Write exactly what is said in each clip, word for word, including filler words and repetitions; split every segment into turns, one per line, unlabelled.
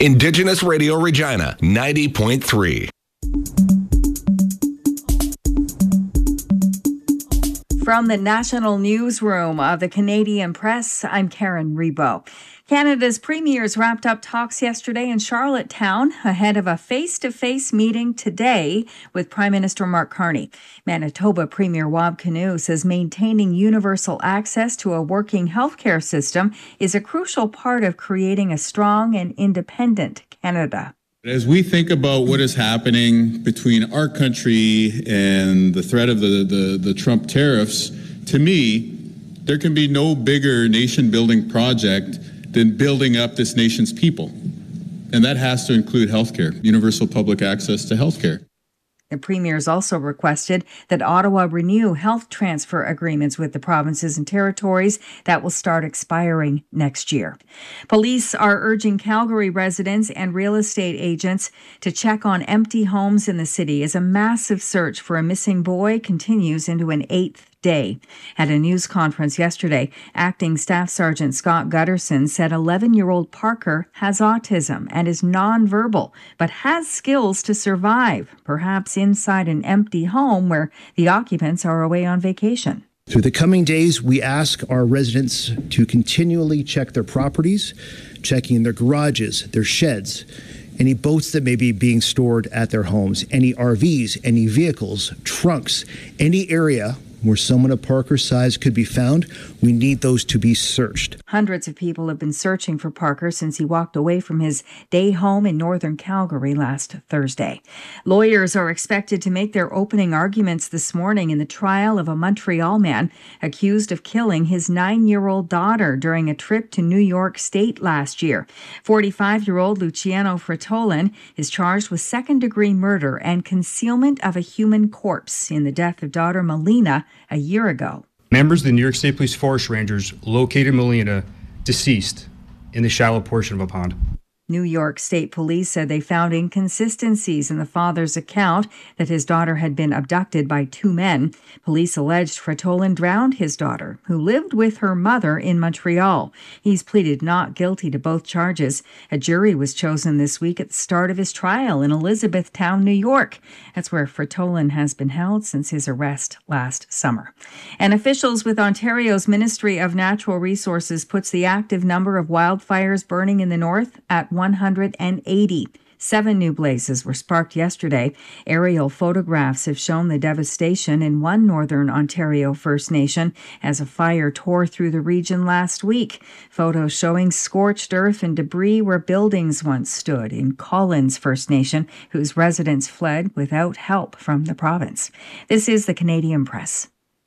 Indigenous Radio Regina, ninety point three.
From the National Newsroom of the Canadian Press, I'm Karen Rebo. Canada's premiers wrapped up talks yesterday in Charlottetown ahead of a face-to-face meeting today with Prime Minister Mark Carney. Manitoba Premier Wab Kinew says maintaining universal access to a working healthcare system is a crucial part of creating a strong and independent Canada.
As we think about what is happening between our country and the threat of the, the, the Trump tariffs, to me, there can be no bigger nation-building project than building up this nation's people. And that has to include healthcare, universal public access to healthcare.
The premiers also requested that Ottawa renew health transfer agreements with the provinces and territories that will start expiring next year. Police are urging Calgary residents and real estate agents to check on empty homes in the city as a massive search for a missing boy continues into an eighth day. At a news conference yesterday, Acting Staff Sergeant Scott Gutterson said eleven-year-old Parker has autism and is nonverbal, but has skills to survive, perhaps inside an empty home where the occupants are away on vacation.
Through the coming days, we ask our residents to continually check their properties, checking their garages, their sheds, any boats that may be being stored at their homes, any R Vs, any vehicles, trunks, any area where someone of Parker's size could be found. We need those to be searched.
Hundreds of people have been searching for Parker since he walked away from his day home in northern Calgary last Thursday. Lawyers are expected to make their opening arguments this morning in the trial of a Montreal man accused of killing his nine-year-old daughter during a trip to New York State last year. forty-five-year-old Luciano Fratolin is charged with second-degree murder and concealment of a human corpse in the death of daughter Melina a year ago.
Members of the New York State Police Forest Rangers located Melina deceased in the shallow portion of a pond.
New York State Police said they found inconsistencies in the father's account that his daughter had been abducted by two men. Police alleged Fratolin drowned his daughter, who lived with her mother in Montreal. He's pleaded not guilty to both charges. A jury was chosen this week at the start of his trial in Elizabethtown, New York. That's where Fratolin has been held since his arrest last summer. And officials with Ontario's Ministry of Natural Resources puts the active number of wildfires burning in the north at one hundred eighty. Seven new blazes were sparked yesterday. Aerial photographs have shown the devastation in one northern Ontario First Nation as a fire tore through the region last week. Photos showing scorched earth and debris where buildings once stood in Collins First Nation, whose residents fled without help from the province. This is the Canadian Press.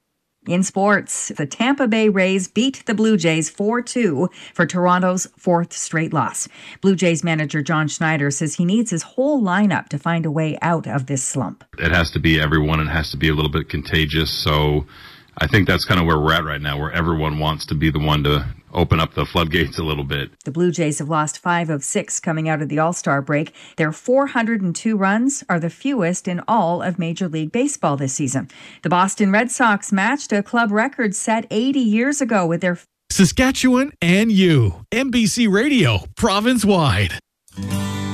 In sports, the Tampa Bay Rays beat the Blue Jays four two for Toronto's fourth straight loss. Blue Jays manager John Schneider says he needs his whole lineup to find a way out of this slump.
It has to be everyone and has to be a little bit contagious. So I think that's kind of where we're at right now, where everyone wants to be the one to open up the floodgates a little bit.
The Blue Jays have lost five of six coming out of the All-Star break. Their four hundred two runs are the fewest in all of Major League Baseball this season. The Boston Red Sox matched a club record set eighty years ago with their
Saskatchewan and you. N B C Radio, province-wide.